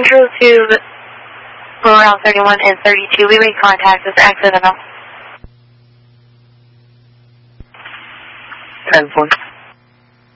Control to around 31 and 32. We made contact with accidental. 10-4.